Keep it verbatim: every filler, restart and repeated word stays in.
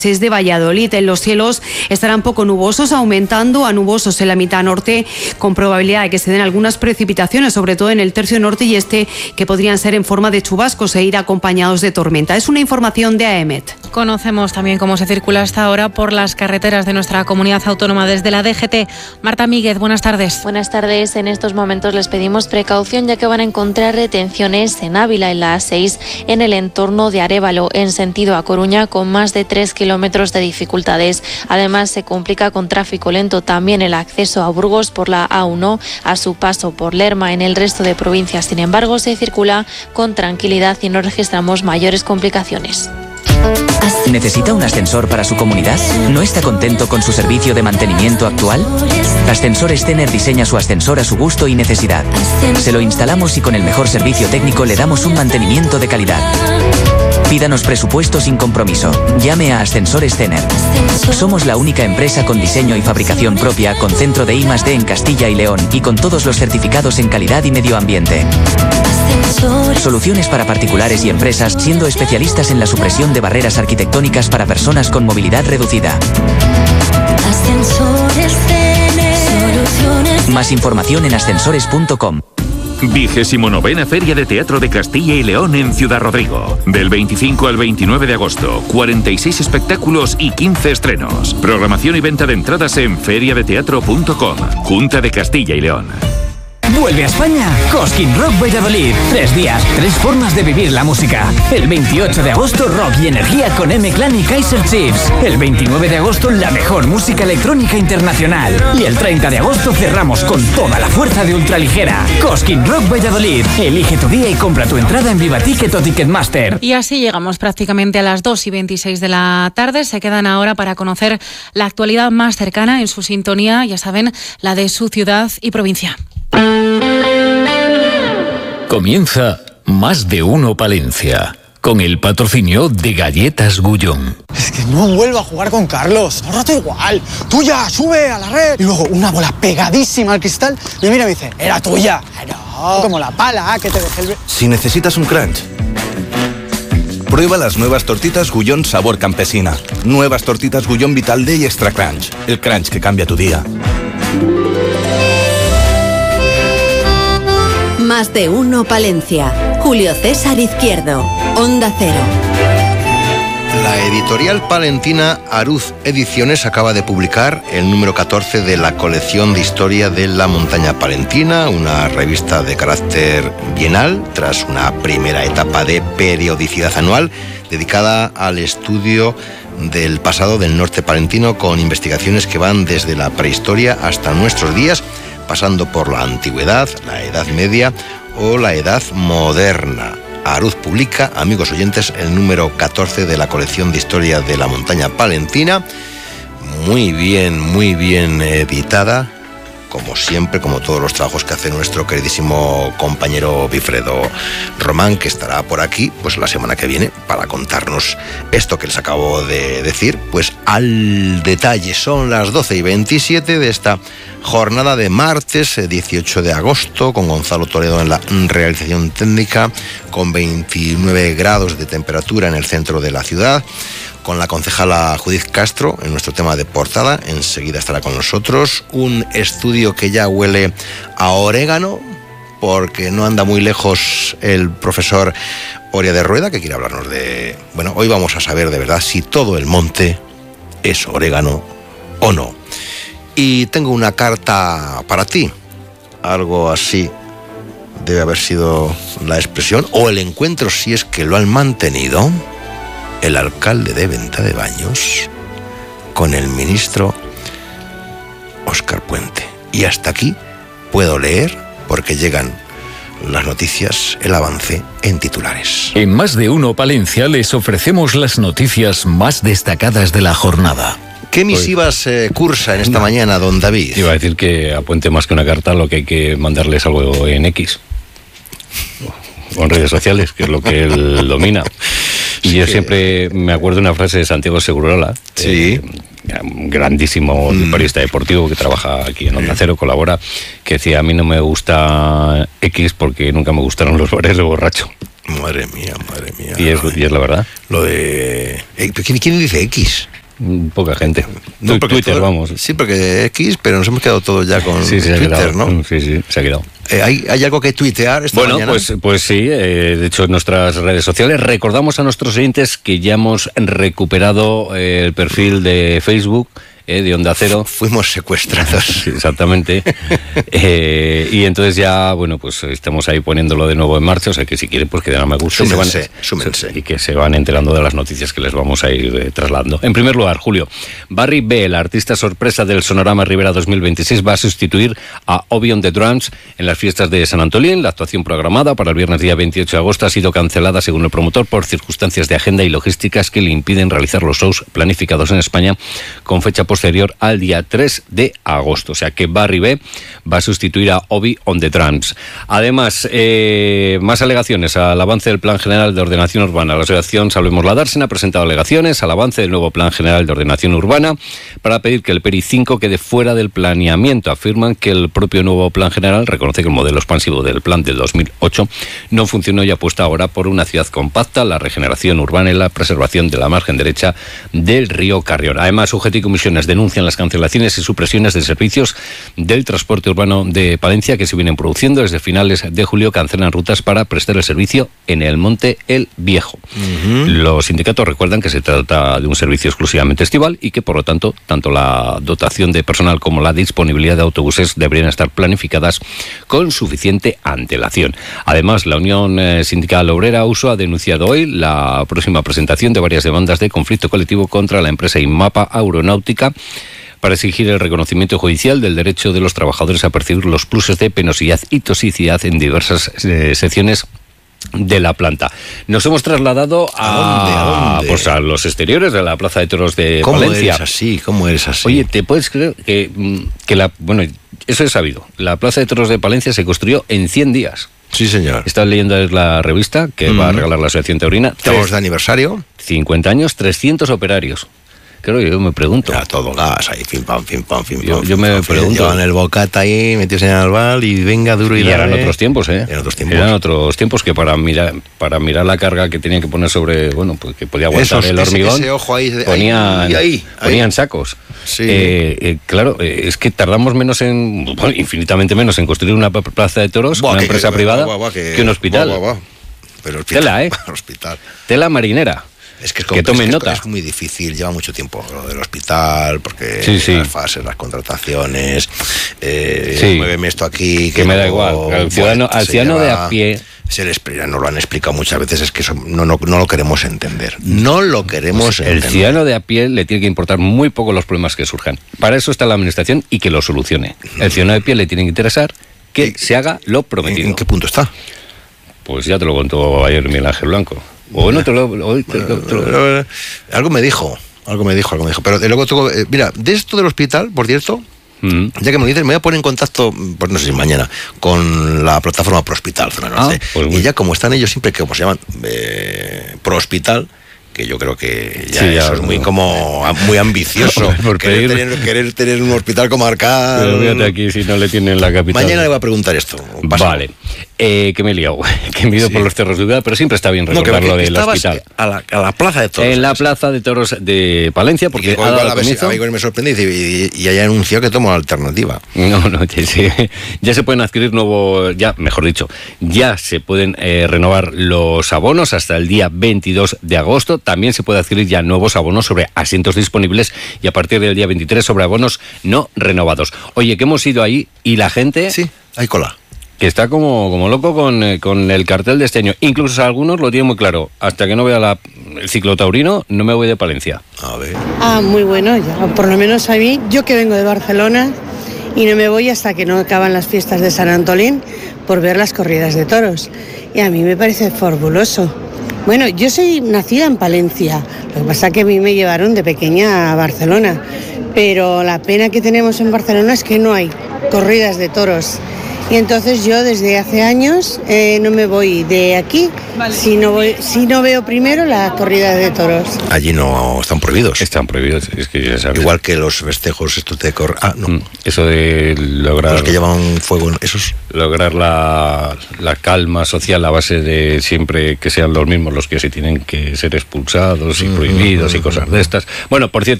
de Valladolid. En los cielos estarán poco nubosos, aumentando a nubosos en la mitad norte, con probabilidad de que se den algunas precipitaciones, sobre todo en el tercio norte y este, que podrían ser en forma de chubascos e ir acompañados de tormenta. Es una información de AEMET. Conocemos también cómo se circula hasta ahora por las carreteras de nuestra comunidad autónoma desde la D G T. Marta Míguez, buenas tardes. Buenas tardes. En estos momentos les pedimos precaución, ya que van a encontrar retenciones en Ávila, en la A seis, en el entorno de Arévalo, en sentido a Coruña, con más de tres kilómetros kilómetros de dificultades. Además, se complica con tráfico lento también el acceso a Burgos por la A uno a su paso por Lerma. En el resto de provincias, sin embargo, se circula con tranquilidad y no registramos mayores complicaciones. ¿Necesita un ascensor para su comunidad? ¿No está contento con su servicio de mantenimiento actual? Ascensores Tener diseña su ascensor a su gusto y necesidad. Se lo instalamos y con el mejor servicio técnico le damos un mantenimiento de calidad. Pídanos presupuesto sin compromiso. Llame a Ascensores Tener. Somos la única empresa con diseño y fabricación propia, con centro de I más D en Castilla y León y con todos los certificados en calidad y medio ambiente. Soluciones para particulares y empresas, siendo especialistas en la supresión de barreras arquitectónicas para personas con movilidad reducida. Más información en ascensores punto com. Vigésimo novena Feria de Teatro de Castilla y León en Ciudad Rodrigo. Del veinticinco al veintinueve de agosto, cuarenta y seis espectáculos y quince estrenos. Programación y venta de entradas en feria de teatro punto com. Junta de Castilla y León. Vuelve a España Cosquín Rock Valladolid. Tres días, tres formas de vivir la música. El veintiocho de agosto, rock y energía con M-Clan y Kaiser Chiefs. El veintinueve de agosto, la mejor música electrónica internacional. Y el treinta de agosto cerramos con toda la fuerza de ultraligera. Cosquín Rock Valladolid. Elige tu día y compra tu entrada en Vivaticket o Ticketmaster. Y así llegamos prácticamente a las dos y veintiséis de la tarde. Se quedan ahora para conocer la actualidad más cercana en su sintonía, ya saben, la de su ciudad y provincia. Comienza Más de Uno Palencia, con el patrocinio de Galletas Gullón. Es que no vuelvo a jugar con Carlos, ahora estoy igual. Tuya, sube a la red. Y luego una bola pegadísima al cristal. Y mira, me dice, era tuya. No, como la pala que te dejé el... Si necesitas un crunch, prueba las nuevas tortitas Gullón sabor campesina. Nuevas tortitas Gullón Vital D y Extra Crunch. El crunch que cambia tu día. Más de Uno Palencia. Julio César Izquierdo. Onda Cero. La editorial palentina Aruz Ediciones acaba de publicar el número catorce de la colección de historia de la montaña palentina, una revista de carácter bienal, tras una primera etapa de periodicidad anual dedicada al estudio del pasado del norte palentino, con investigaciones que van desde la prehistoria hasta nuestros días, pasando por la antigüedad, la Edad Media o la Edad Moderna. Aruz publica, amigos oyentes, el número catorce de la colección de historia de la montaña palentina, muy bien, muy bien editada, como siempre, como todos los trabajos que hace nuestro queridísimo compañero Bifredo Román, que estará por aquí pues la semana que viene para contarnos esto que les acabo de decir, pues al detalle. Son las doce y veintisiete de esta jornada de martes dieciocho de agosto, con Gonzalo Toledo en la realización técnica, con veintinueve grados de temperatura en el centro de la ciudad, con la concejala Judith Castro en nuestro tema de portada. Enseguida estará con nosotros. Un estudio que ya huele a orégano, porque no anda muy lejos el profesor Oria de Rueda, que quiere hablarnos de... Bueno, hoy vamos a saber de verdad si todo el monte es orégano o no. Y tengo una carta para ti. Algo así debe haber sido la expresión, o el encuentro, si es que lo han mantenido, el alcalde de Venta de Baños con el ministro Óscar Puente. Y hasta aquí puedo leer, porque llegan las noticias, el avance en titulares. En Más de Uno Palencia les ofrecemos las noticias más destacadas de la jornada. ¿Qué misivas eh, cursa en esta no. mañana, don David? Iba a decir que a Puente, más que una carta, lo que hay que mandarles algo en X o en redes sociales, que es lo que él domina. Y sí, yo que... siempre me acuerdo de una frase de Santiago Segurola, sí. eh, un grandísimo mm. periodista deportivo que trabaja aquí en Onda Cero, colabora, que decía: a mí no me gusta X porque nunca me gustaron los bares de borracho. Madre mía, madre mía. Y es, y es la verdad. Lo de... ¿Quién, quién dice X? Poca gente. No, Twitter, todo, vamos. Sí, porque X, pero nos hemos quedado todos ya con sí, Twitter, quedado, ¿no? Sí, sí, se ha quedado. Eh, ¿hay, ¿Hay algo que tuitear esta bueno, mañana? pues, pues sí, eh, de hecho en nuestras redes sociales recordamos a nuestros oyentes que ya hemos recuperado eh, el perfil de Facebook eh, de Onda Cero. Fuimos secuestrados. Sí, exactamente. eh, y entonces ya, bueno, pues estamos ahí poniéndolo de nuevo en marcha, o sea que si quieren pues que den a me gusta súmense, y, se van, súmense. y que se van enterando de las noticias que les vamos a ir eh, trasladando. En primer lugar, Julio, Barry B, la artista sorpresa del Sonorama Rivera dos mil veintiséis, va a sustituir a Obi on the Drums en las fiestas de San Antolín. La actuación programada para el viernes día veintiocho de agosto ha sido cancelada según el promotor por circunstancias de agenda y logísticas que le impiden realizar los shows planificados en España con fecha posterior al día tres de agosto. O sea que Barry B va a sustituir a Obi on the Drums. Además, eh, más alegaciones al avance del Plan General de Ordenación Urbana. La asociación Salvemos la Dársena ha presentado alegaciones al avance del nuevo Plan General de Ordenación Urbana para pedir que el PERI cinco quede fuera del planeamiento. Afirman que el propio nuevo Plan General reconoce que el modelo expansivo del plan del dos mil ocho no funcionó y apuesta ahora por una ciudad compacta, la regeneración urbana y la preservación de la margen derecha del río Carrión. Además, U G T y comisiones denuncian las cancelaciones y supresiones de servicios del transporte urbano de Palencia que se vienen produciendo. Desde finales de julio cancelan rutas para prestar el servicio en el Monte El Viejo. Uh-huh. Los sindicatos recuerdan que se trata de un servicio exclusivamente estival y que, por lo tanto, tanto la dotación de personal como la disponibilidad de autobuses deberían estar planificadas con suficiente antelación. Además, la Unión Sindical Obrera U S O ha denunciado hoy la próxima presentación de varias demandas de conflicto colectivo contra la empresa Inmapa Aeronáutica para exigir el reconocimiento judicial del derecho de los trabajadores a percibir los pluses de penosidad y toxicidad en diversas eh, secciones de la planta. Nos hemos trasladado a, ¿A, dónde, a, dónde? Pues a los exteriores de la Plaza de Toros de ¿Cómo Palencia. ¿Cómo eres así? ¿Cómo eres así? Oye, ¿te puedes creer que, que la... Bueno, eso es sabido. La Plaza de Toros de Palencia se construyó en cien días. Sí, señor. Estás leyendo la revista que mm. va a regalar la Asociación Taurina. Estamos de aniversario. cincuenta años, trescientos operarios. Claro, yo me pregunto. Ya todo gas ahí, pim pam, pim pam, pim Yo, pam, yo me pam, pregunto. Llevan el bocata ahí, metidos en el albal y venga duro y, y eran otros tiempos, ¿eh? Eran otros tiempos. Eran otros tiempos que para mirar para mirar la carga que tenían que poner sobre, bueno, pues que podía aguantar Esos, el hormigón. Ese, ese ojo ahí, ponían, ahí, ahí, ponían ahí. sacos. Sí. Eh, eh, claro, eh, es que tardamos menos en, bueno, infinitamente menos en construir una plaza de toros, buah, una que, empresa que, privada, buah, buah, que, que un hospital. Buah, buah, buah. Pero hospital, Tela, ¿eh? Hospital. Tela marinera. Es que, es, que tomen es, nota. Es muy difícil, lleva mucho tiempo lo del hospital, porque sí, sí. las fases, las contrataciones, eh, sí. muéveme esto aquí. Que, que me da igual, al ciudadano, bueno, al ciudadano lleva, de a pie. Se les, nos lo han explicado muchas veces, es que eso no, no, no lo queremos entender. No lo queremos pues entender. El ciudadano de a pie le tiene que importar muy poco los problemas que surjan. Para eso está la administración y que lo solucione. El ciudadano de pie le tiene que interesar que ¿Y, se haga lo prometido. ¿En qué punto está? Pues ya te lo contó ayer Miguel Ángel Blanco. O no te lo, hoy te, te, te lo... Algo me dijo, algo me dijo, algo me dijo. Pero luego tengo, eh, mira, de esto del hospital, por cierto, mm. ya que me lo dices, me voy a poner en contacto, pues no sé si mañana, con la plataforma Pro Hospital Zona Norte. Ah, pues y ya como están ellos siempre, que como se llaman eh, Pro Hospital, que yo creo que ya, sí, ya eso es muy como muy ambicioso. Por querer, pedir... tener, querer tener un hospital comarcal. Pero fíjate aquí si no le tienen la capital. Mañana le voy a preguntar esto. Vale. Eh, que me he liado, que me he ido sí. por los cerros de Udara, pero siempre está bien recordar no, lo del hospital. A la, a la Plaza de Toros. En la Plaza de Toros de Palencia, porque ha dado comienzo... A mí me sorprendí y, y, y haya anunciado que tomo la alternativa. No, no, ya se, ya se pueden adquirir nuevos, ya, mejor dicho, ya se pueden eh, renovar los abonos hasta el día veintidós de agosto. También se puede adquirir ya nuevos abonos sobre asientos disponibles y a partir del día veintitrés sobre abonos no renovados. Oye, que hemos ido ahí y la gente... Sí, hay cola. Que está como, como loco con, eh, con el cartel de este año. Incluso algunos lo tienen muy claro. Hasta que no vea la, el ciclo taurino, no me voy de Palencia. A ver. Ah, muy bueno. Ya, por lo menos a mí, yo que vengo de Barcelona y no me voy hasta que no acaban las fiestas de San Antolín por ver las corridas de toros. Y a mí me parece fabuloso. Bueno, yo soy nacida en Palencia. Lo que pasa es que a mí me llevaron de pequeña a Barcelona. Pero la pena que tenemos en Barcelona es que no hay corridas de toros. Y entonces yo desde hace años eh, no me voy de aquí vale. si, no voy, si no veo primero la corrida de toros. Allí no están prohibidos. Están prohibidos, es que ya sabes. Igual que los festejos estos de correr. Ah, no. Mm, eso de lograr... Los que llevan fuego, esos... Lograr la, la calma social a base de siempre que sean los mismos los que se tienen que ser expulsados y prohibidos mm-hmm. y cosas de estas. Bueno, por cierto,